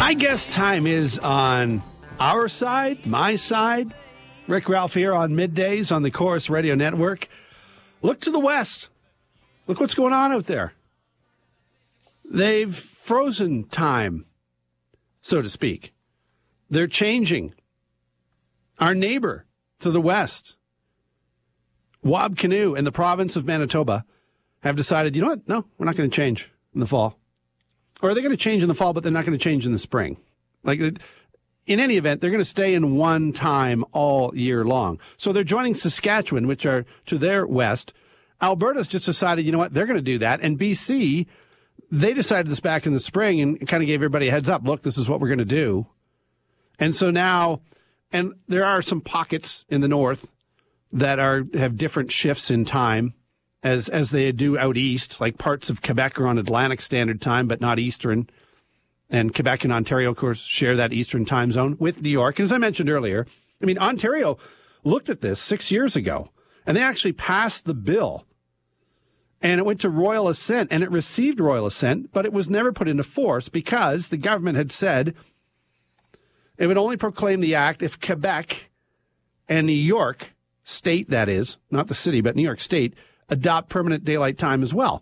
I guess time is on our side, my side. Rick Ralph here on Middays on the Chorus Radio Network. Look to the west. Look what's going on out there. They've frozen time, so to speak. They're changing. Our neighbor to the west, Wabkanu in the province of Manitoba, have decided, you know what? No, we're not going to change in the fall. Or are they going to change in the fall, but they're not going to change in the spring? Like, in any event, they're going to stay in one time all year long. So they're joining Saskatchewan, which are to their west. Alberta's just decided, you know what? They're going to do that. And BC, they decided this back in the spring and kind of gave everybody a heads up. Look, this is what we're going to do. And so now, and there are some pockets in the north that have different shifts in time as they do out east, like parts of Quebec are on Atlantic Standard Time, but not Eastern. And Quebec and Ontario, of course, share that Eastern time zone with New York. And as I mentioned earlier, I mean, Ontario looked at this 6 years ago, and they actually passed the bill. And it went to royal assent, and it received royal assent, but it was never put into force because the government had said it would only proclaim the act if Quebec and New York State, that is, not the city, but New York State, adopt permanent daylight time as well.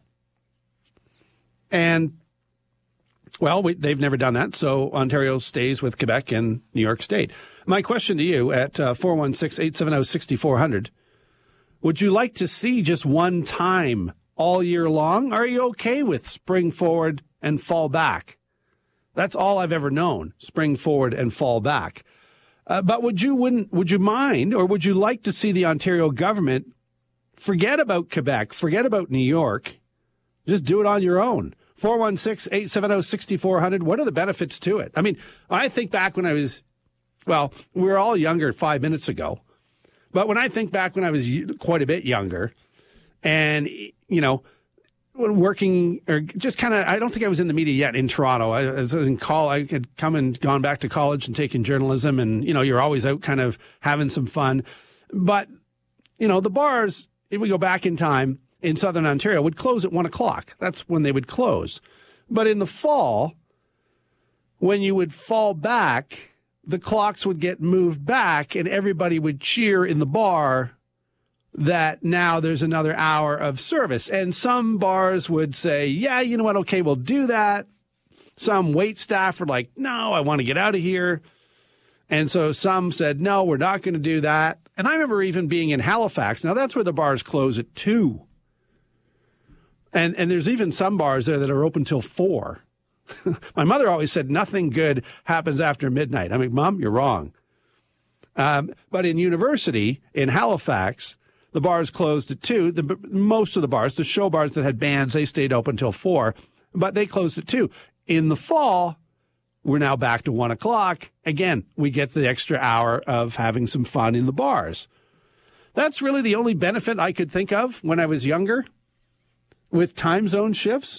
And, well, they've never done that, so Ontario stays with Quebec and New York State. My question to you at 416-870-6400, would you like to see just one time all year long? Are you okay with spring forward and fall back? That's all I've ever known, spring forward and fall back. But would you mind, or would you like to see the Ontario government forget about Quebec, forget about New York, just do it on your own? 416-870-6400. What are the benefits to it? I mean, I think back when I was, well, we were all younger 5 minutes ago. But when I think back when I was quite a bit younger and, you know, working or just kind of, I don't think I was in the media yet in Toronto. I was in I had come and gone back to college and taken journalism, and, you know, you're always out kind of having some fun. But, you know, the bars, if we go back in time in Southern Ontario, would close at 1 o'clock. That's when they would close. But in the fall, when you would fall back, the clocks would get moved back and everybody would cheer in the bar that now there's another hour of service. And some bars would say, yeah, you know what? Okay, we'll do that. Some wait staff are like, no, I want to get out of here. And so some said, no, we're not going to do that. And I remember even being in Halifax. Now that's where the bars close at 2. And there's even some bars there that are open till 4. My mother always said nothing good happens after midnight. I mean, Mom, you're wrong. But in University, in Halifax, the bars closed at 2. Most of the bars, the show bars that had bands, they stayed open till 4. But they closed at 2. In the fall, we're now back to 1 o'clock. Again, we get the extra hour of having some fun in the bars. That's really the only benefit I could think of when I was younger with time zone shifts.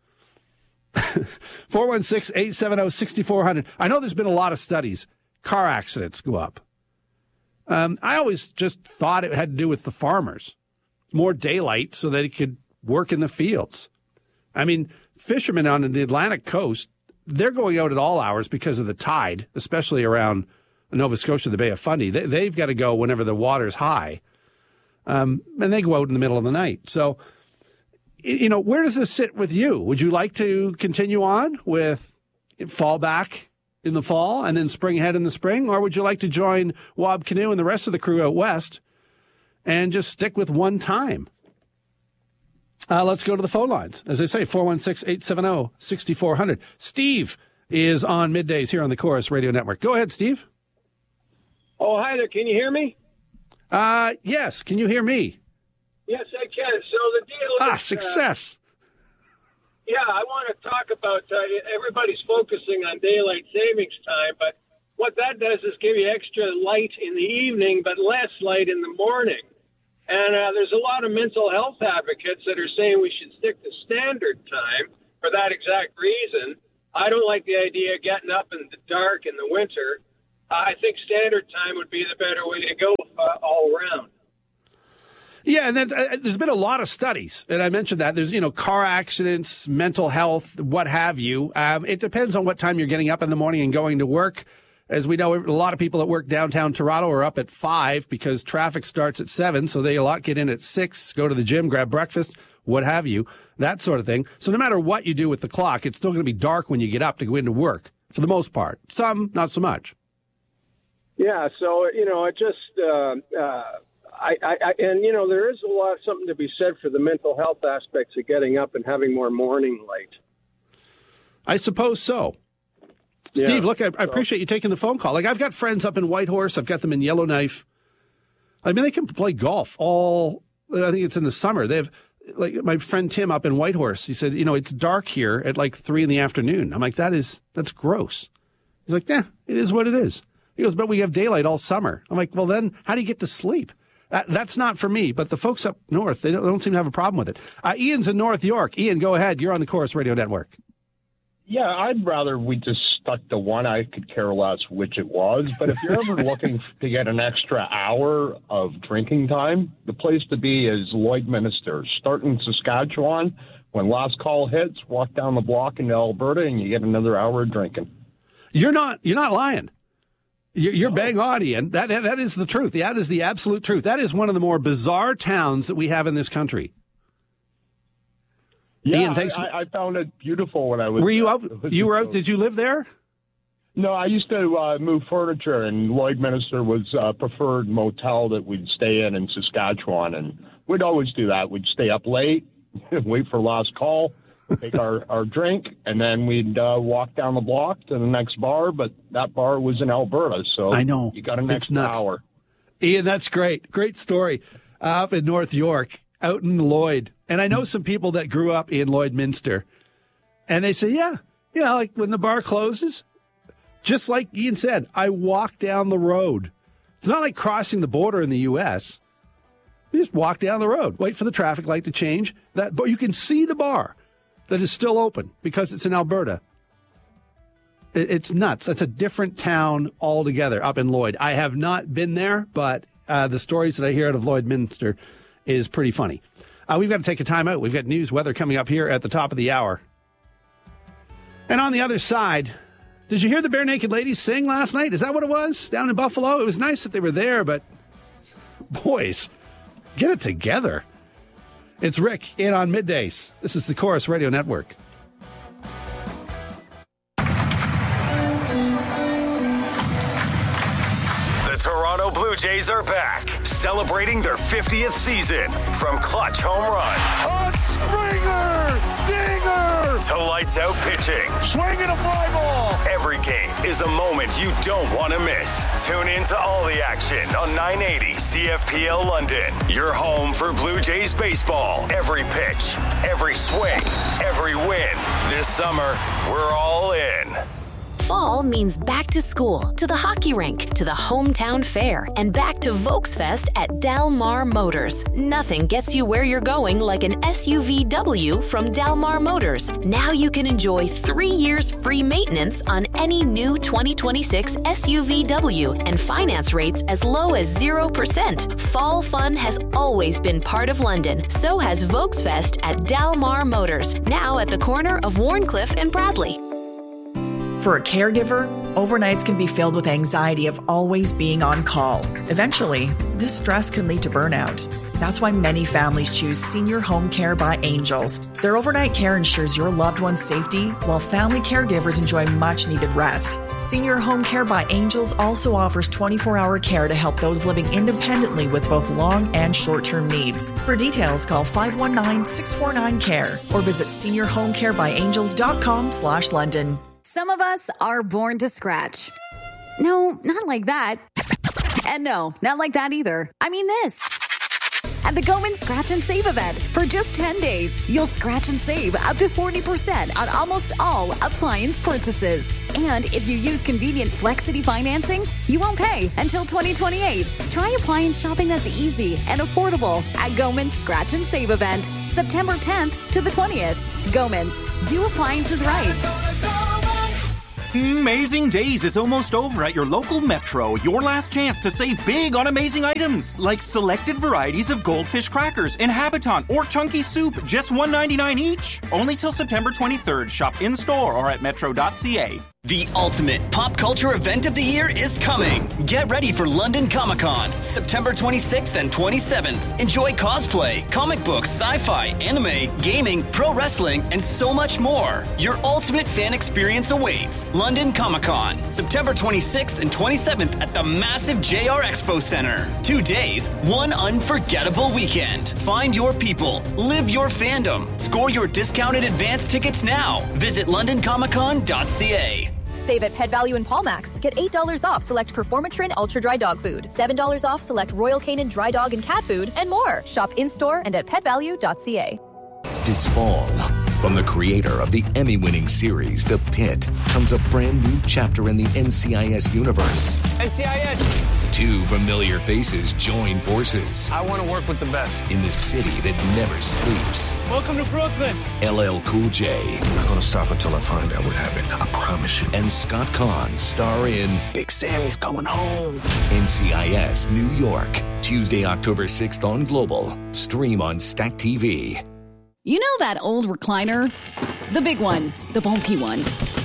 416-870-6400. I know there's been a lot of studies. Car accidents go up. I always just thought it had to do with the farmers. More daylight so that they could work in the fields. I mean, fishermen on the Atlantic coast, they're going out at all hours because of the tide, especially around Nova Scotia, the Bay of Fundy. They've got to go whenever the water's high. And they go out in the middle of the night. So, you know, where does this sit with you? Would you like to continue on with fall back in the fall and then spring ahead in the spring? Or would you like to join Wabkanu and the rest of the crew out west and just stick with one time? Let's go to the phone lines. As I say, 416-870-6400. Steve is on Middays here on the Chorus Radio Network. Go ahead, Steve. Oh, hi there. Can you hear me? Yes. Can you hear me? Yes, I can. So the deal is... success. Yeah, I want to talk about, everybody's focusing on daylight savings time, but what that does is give you extra light in the evening, but less light in the morning. And there's a lot of mental health advocates that are saying we should stick to standard time for that exact reason. I don't like the idea of getting up in the dark in the winter. I think standard time would be the better way to go all around. Yeah, and then there's been a lot of studies, and I mentioned that. There's, car accidents, mental health, what have you. It depends on what time you're getting up in the morning and going to work. As we know, a lot of people that work downtown Toronto are up at 5 because traffic starts at 7, so they a lot get in at 6, go to the gym, grab breakfast, what have you, that sort of thing. So no matter what you do with the clock, it's still going to be dark when you get up to go into work, for the most part. Some, not so much. Yeah, so, it just... there is something to be said for the mental health aspects of getting up and having more morning light. I suppose so. Yeah, Steve, look, I appreciate you taking the phone call. Like, I've got friends up in Whitehorse. I've got them in Yellowknife. I mean, they can play golf I think it's in the summer. They have, like, my friend Tim up in Whitehorse. He said, it's dark here at like 3 p.m. I'm like, that's gross. He's like, yeah, it is what it is. He goes, but we have daylight all summer. I'm like, well, then how do you get to sleep? That's not for me, but the folks up north, they don't seem to have a problem with it. Ian's in North York. Ian, go ahead. You're on the Chorus Radio Network. Yeah, I'd rather we just stuck to one. I could care less which it was. But if you're ever looking to get an extra hour of drinking time, the place to be is Lloydminster. Start in Saskatchewan. When last call hits, walk down the block into Alberta, and you get another hour of drinking. You're not lying. You're bang on, Ian. That is the truth. That is the absolute truth. That is one of the more bizarre towns that we have in this country. Yeah, Ian, thanks. I found it beautiful when I was. Were you out? You were out? Did you live there? No, I used to move furniture, and Lloydminster was a preferred motel that we'd stay in Saskatchewan, and we'd always do that. We'd stay up late, wait for last call, take our drink, and then we'd walk down the block to the next bar, but that bar was in Alberta, so I know. You got an extra hour. Ian, that's great. Great story. Up in North York, out in Lloyd. And I know some people that grew up in Lloydminster, and they say, yeah, like when the bar closes, just like Ian said, I walk down the road. It's not like crossing the border in the U.S. You just walk down the road, wait for the traffic light to change. But you can see the bar that is still open because it's in Alberta. It's nuts. That's a different town altogether up in Lloyd. I have not been there, but the stories that I hear out of Lloydminster is pretty funny. We've got to take a time out. We've got news weather coming up here at the top of the hour. And on the other side, did you hear the Bare Naked Ladies sing last night? Is that what it was down in Buffalo? It was nice that they were there, but boys, get it together. It's Rick in on Middays. This is the Chorus Radio Network. The Toronto Blue Jays are back, celebrating their 50th season. From clutch home runs, on Springer, dinger, to lights out pitching, swinging a fly ball. Every game is a moment you don't want to miss. Tune in to all the action on 980 CFPL London. Your home for Blue Jays baseball. Every pitch, every swing, every win. This summer, we're all in. Fall means back to school, to the hockey rink, to the hometown fair, and back to Volksfest at Del Mar Motors. Nothing gets you where you're going like an SUVW from Del Mar Motors. Now you can enjoy 3 years free maintenance on any new 2026 SUVW and finance rates as low as 0%. Fall fun has always been part of London. So has Volksfest at Del Mar Motors, now at the corner of Warncliffe and Bradley. For a caregiver, overnights can be filled with anxiety of always being on call. Eventually, this stress can lead to burnout. That's why many families choose Senior Home Care by Angels. Their overnight care ensures your loved one's safety, while family caregivers enjoy much-needed rest. Senior Home Care by Angels also offers 24-hour care to help those living independently with both long and short-term needs. For details, call 519-649-CARE or visit seniorhomecarebyangels.com/London. Some of us are born to scratch. No, not like that. And no, not like that either. I mean this. At the Goman Scratch and Save event, for just 10 days, you'll scratch and save up to 40% on almost all appliance purchases. And if you use convenient Flexity financing, you won't pay until 2028. Try appliance shopping that's easy and affordable at Goman's Scratch and Save event, September 10th to the 20th. Goman's, do appliances right. Amazing Days is almost over at your local Metro. Your last chance to save big on amazing items like selected varieties of Goldfish crackers in Habitant or Chunky Soup, just $1.99 each. Only till September 23rd. Shop in-store or at metro.ca. The ultimate pop culture event of the year is coming. Get ready for London Comic-Con, September 26th and 27th. Enjoy cosplay, comic books, sci-fi, anime, gaming, pro wrestling, and so much more. Your ultimate fan experience awaits. London Comic-Con, September 26th and 27th at the massive JR Expo Center. 2 days, one unforgettable weekend. Find your people, live your fandom. Score your discounted advance tickets now. Visit londoncomiccon.ca. Save at Pet Value and Paulmax. Get $8 off select Performatrin Ultra Dry Dog Food, $7 off select Royal Canin Dry Dog and Cat Food, and more. Shop in-store and at petvalue.ca. This fall, from the creator of the Emmy-winning series The Pit, comes a brand new chapter in the NCIS universe. NCIS! 2 familiar faces join forces. I want to work with the best. In the city that never sleeps. Welcome to Brooklyn. LL Cool J. I'm not going to stop until I find out what happened. I promise you. And Scott Conn star in Big Sammy's coming home. NCIS New York. Tuesday, October 6th on Global. Stream on Stack TV. You know that old recliner? The big one. The bulky one.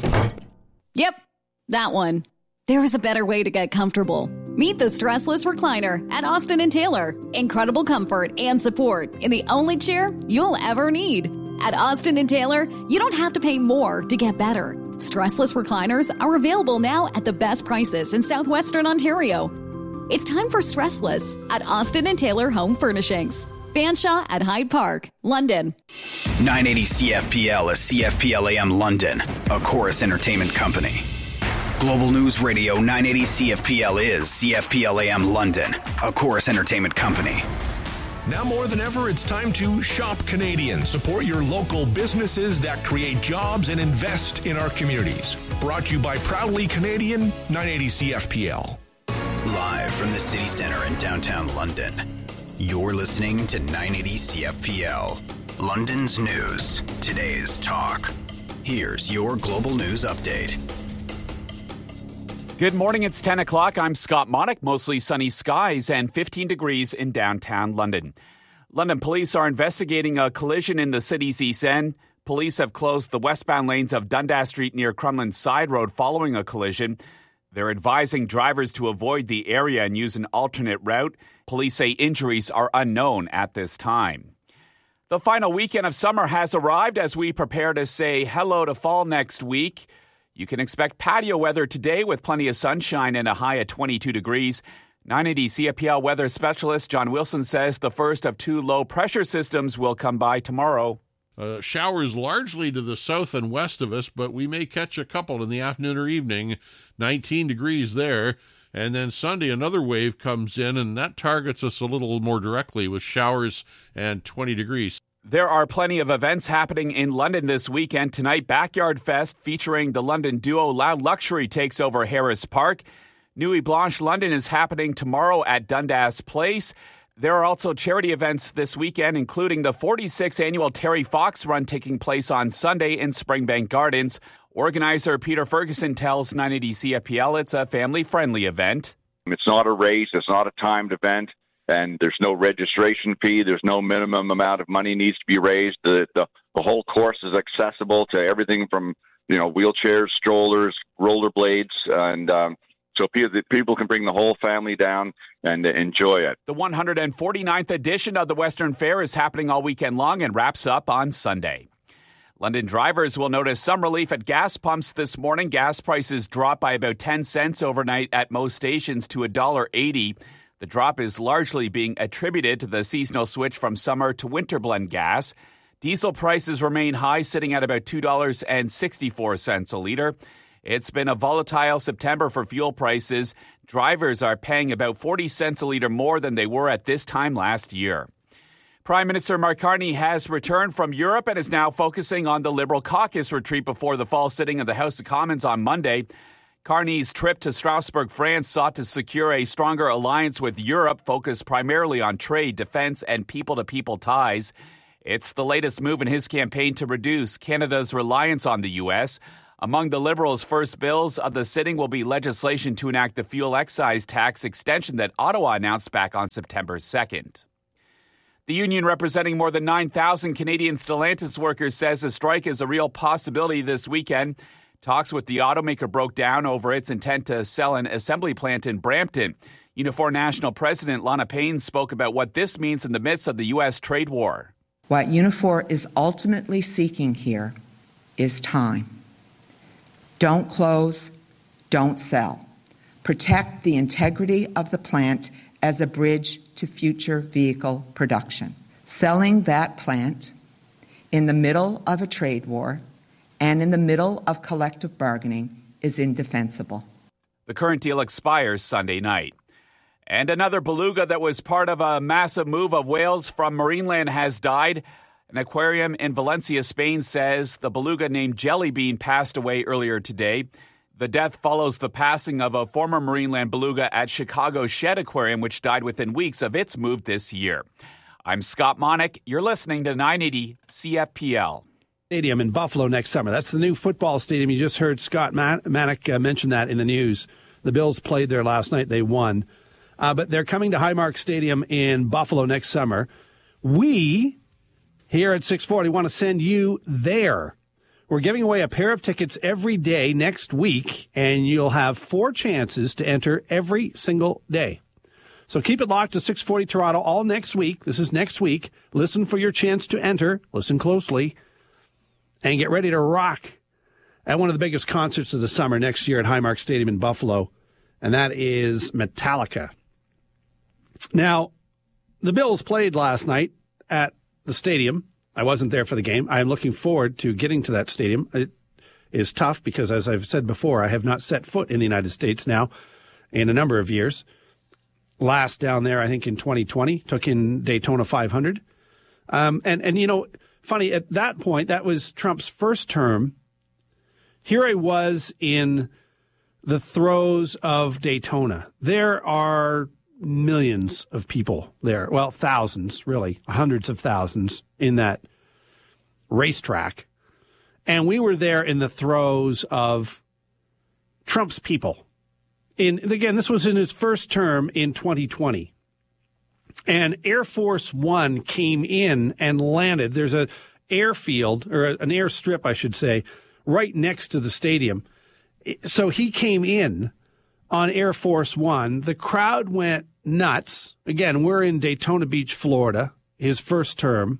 Yep, that one. There is a better way to get comfortable. Meet the Stressless Recliner at Austin & Taylor. Incredible comfort and support in the only chair you'll ever need. At Austin & Taylor, you don't have to pay more to get better. Stressless recliners are available now at the best prices in southwestern Ontario. It's time for Stressless at Austin & Taylor Home Furnishings. Fanshawe at Hyde Park, London. 980 CFPL is CFPL AM London, a Chorus Entertainment company. Global News Radio 980 CFPL is CFPL AM London, a Chorus Entertainment company. Now more than ever, it's time to shop Canadian. Support your local businesses that create jobs and invest in our communities. Brought to you by Proudly Canadian, 980 CFPL. Live from the City Centre in downtown London, you're listening to 980 CFPL, London's news, today's talk. Here's your Global News Update. Good morning, it's 10 o'clock. I'm Scott Monick. Mostly sunny skies and 15 degrees in downtown London. London police are investigating a collision in the city's East End. Police have closed the westbound lanes of Dundas Street near Crumlin Side Road following a collision. They're advising drivers to avoid the area and use an alternate route. Police say injuries are unknown at this time. The final weekend of summer has arrived as we prepare to say hello to fall next week. You can expect patio weather today with plenty of sunshine and a high of 22 degrees. 980 CFPL weather specialist John Wilson says the first of 2 low-pressure systems will come by tomorrow. Showers largely to the south and west of us, but we may catch a couple in the afternoon or evening. 19 degrees there. And then Sunday, another wave comes in, and that targets us a little more directly with showers and 20 degrees. There are plenty of events happening in London this weekend. Tonight, Backyard Fest featuring the London duo Loud Luxury takes over Harris Park. Nuit Blanche London is happening tomorrow at Dundas Place. There are also charity events this weekend, including the 46th annual Terry Fox Run taking place on Sunday in Springbank Gardens. Organizer Peter Ferguson tells 980 CFPL it's a family-friendly event. It's not a race. It's not a timed event. And there's no registration fee. There's no minimum amount of money needs to be raised. The whole course is accessible to everything from, wheelchairs, strollers, rollerblades, and so people can bring the whole family down and enjoy it. The 149th edition of the Western Fair is happening all weekend long and wraps up on Sunday. London drivers will notice some relief at gas pumps this morning. Gas prices dropped by about 10 cents overnight at most stations to $1.80. The drop is largely being attributed to the seasonal switch from summer to winter blend gas. Diesel prices remain high, sitting at about $2.64 a liter. It's been a volatile September for fuel prices. Drivers are paying about 40 cents a liter more than they were at this time last year. Prime Minister Mark Carney has returned from Europe and is now focusing on the Liberal caucus retreat before the fall sitting of the House of Commons on Monday. Carney's trip to Strasbourg, France, sought to secure a stronger alliance with Europe, focused primarily on trade, defense, and people-to-people ties. It's the latest move in his campaign to reduce Canada's reliance on the U.S. Among the Liberals' first bills of the sitting will be legislation to enact the fuel excise tax extension that Ottawa announced back on September 2nd. The union representing more than 9,000 Canadian Stellantis workers says a strike is a real possibility this weekend. Talks with the automaker broke down over its intent to sell an assembly plant in Brampton. Unifor National President Lana Payne spoke about what this means in the midst of the U.S. trade war. What Unifor is ultimately seeking here is time. Don't close, don't sell. Protect the integrity of the plant as a bridge to future vehicle production. Selling that plant in the middle of a trade war and in the middle of collective bargaining is indefensible. The current deal expires Sunday night. And another beluga that was part of a massive move of whales from Marineland has died. An aquarium in Valencia, Spain says the beluga named Jellybean passed away earlier today. The death follows the passing of a former Marineland beluga at Chicago Shed Aquarium, which died within weeks of its move this year. I'm Scott Monick. You're listening to 980 CFPL. Stadium in Buffalo next summer. That's the new football stadium. You just heard Scott Monick mention that in the news. The Bills played there last night. They won. But they're coming to Highmark Stadium in Buffalo next summer. We, here at 640, want to send you there. We're giving away a pair of tickets every day next week, and you'll have 4 chances to enter every single day. So keep it locked to 640 Toronto all next week. This is next week. Listen for your chance to enter. Listen closely. And get ready to rock at one of the biggest concerts of the summer next year at Highmark Stadium in Buffalo, and that is Metallica. Now, the Bills played last night at the stadium. I wasn't there for the game. I am looking forward to getting to that stadium. It is tough because, as I've said before, I have not set foot in the United States now in a number of years. Last down there, I think in 2020, took in Daytona 500. And you know, funny, at that point, that was Trump's first term. Here I was in the throes of Daytona. There are millions of people there. Well, thousands, really, hundreds of thousands in that racetrack. And we were there in the throes of Trump's people. Again, this was in his first term in 2020. And Air Force One came in and landed. There's an airfield, or an airstrip, I should say, right next to the stadium. So he came in on Air Force One. The crowd went nuts. Again, we're in Daytona Beach, Florida, his first term,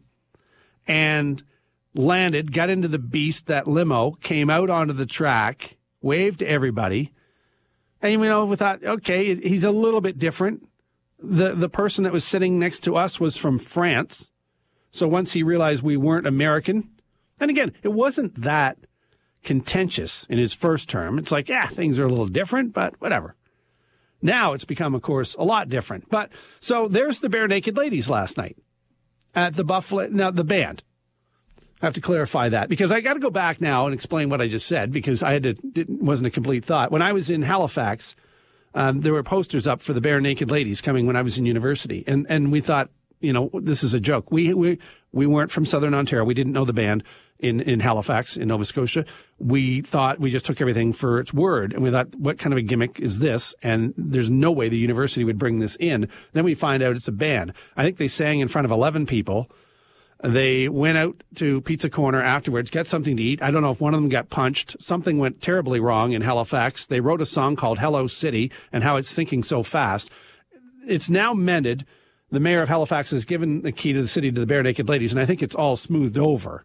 and landed, got into the beast, that limo, came out onto the track, waved to everybody. And, you know, we thought, okay, he's a little bit different. The person that was sitting next to us was from France. So once he realized we weren't American, and again, it wasn't that contentious in his first term. It's like, yeah, things are a little different, but whatever. Now it's become, of course, a lot different. But so there's the Bare Naked Ladies last night at the Buffalo. Now, the band. I have to clarify that because I got to go back now and explain what I just said because it wasn't a complete thought. When I was in Halifax, there were posters up for the Bare Naked Ladies coming when I was in university. And we thought, you know, this is a joke. We weren't from Southern Ontario. We didn't know the band in Halifax, in Nova Scotia. We thought we just took everything for its word. And we thought, what kind of a gimmick is this? And there's no way the university would bring this in. Then we find out it's a band. I think they sang in front of 11 people. They went out to Pizza Corner afterwards, got something to eat. I don't know if one of them got punched. Something went terribly wrong in Halifax. They wrote a song called Hello City and how it's sinking so fast. It's now mended. The mayor of Halifax has given the key to the city to the Bare Naked Ladies, and I think it's all smoothed over.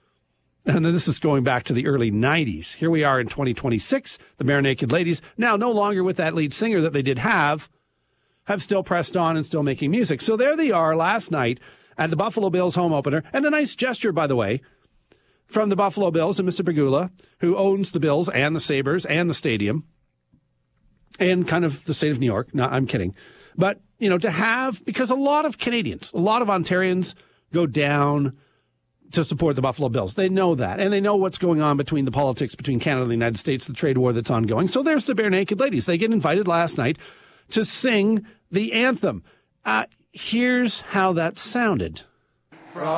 And this is going back to the early 90s. Here we are in 2026, the Bare Naked Ladies, now no longer with that lead singer that they did have still pressed on and still making music. So there they are last night at the Buffalo Bills home opener. And a nice gesture, by the way, from the Buffalo Bills and Mr. Pegula, who owns the Bills and the Sabres and the stadium and kind of the state of New York. No, I'm kidding. But, you know, to have, because a lot of Canadians, a lot of Ontarians go down to support the Buffalo Bills. They know that. And they know what's going on between the politics between Canada and the United States, the trade war that's ongoing. So there's the Bare Naked Ladies. They get invited last night to sing the anthem. Here's how that sounded.